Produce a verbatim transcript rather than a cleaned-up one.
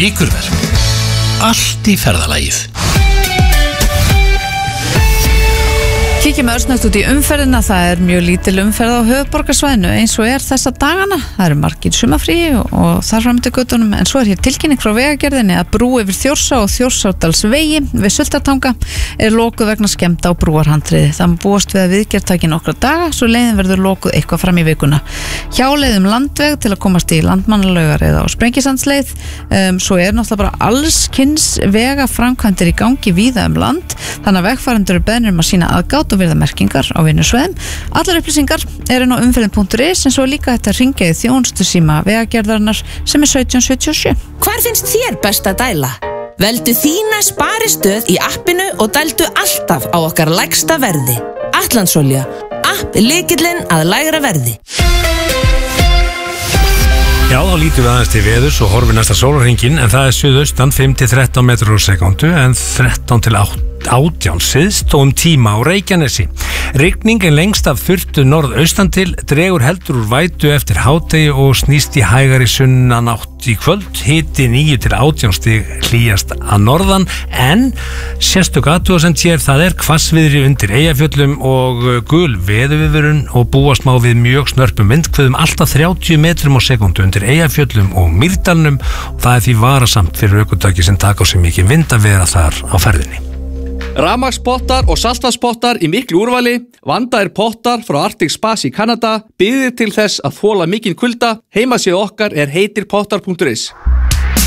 Vikurverk. Allt í ferðalagið. Kíkjum örsnögt út í umferðina, það er mjög lítil umferð á höfuðborgarsvæðinu eins og er þessa dagana. Það eru margir sumarfríi og, og þar fram til göttunum, en svo er hér tilkynning frá Vegagerðinni að brú yfir Þjórsá og Þjórsárdalsvegi við Sultartanga er lokuð vegna skemmda á brúarhandriði. Það búast við að viðgerð taki nokkra daga, svo leiðin verður lokuð eitthvað fram í vikuna. Hjáleiðum landveg til að komast í Landmannalaugar eða á Sprengisandsleið. Um, svo er náttúrulega bara alls kyns vega framkvæmdir í gangi víða um land, þannig að vegfarendur eru beðnir um að sýna aðgát og virða merkingar á vinnusvæðum. Allar upplýsingar eru inn á umferðin punktur is, en svo líka þetta hringja í þjónustusíma Vegagerðarinnar sem er sautján sjötíu og sjö. Hvar finnst þér best að dæla? Veldu þína sparistöð í appinu og dældu alltaf á okkar lægsta verði. Atlandsolja, app lykillinn að lægra verði. Já, þá lítum við aðeins til veðurs og horfum næsta sólarhringinn, en það er suðaustan fimm til þrettán metrur á sekúndu en þrettán til átján syðst og um tíma á Reykjanesi. Rigning er lengst af þurrtu norðaustan til, dregur heldur úr vætu eftir hádegi og snýst í hægari sunnanátt í kvöld. Hiti níu til átján stig hlýjast að norðan, en sérstök athugasemd hér, það er hvassviðri undir Eyjafjöllum og gul veðurviðvörun og búast má við mjög snörpum vindhviðum alltaf þrjátíu metrum á sekúndu undir Eyjafjöllum og Mýrdalnum, og það er því varasamt fyrir ökutæki sem taka á sig mikið vind að vera þar á ferðinni. Rafmagnspottar og saltvatnspottar í miklu úrvali, vandaðir pottar frá Arctic Spas í Kanada, byggðir til þess að þola mikinn kulda. Heimasíða okkar er heitirpottar punktur is.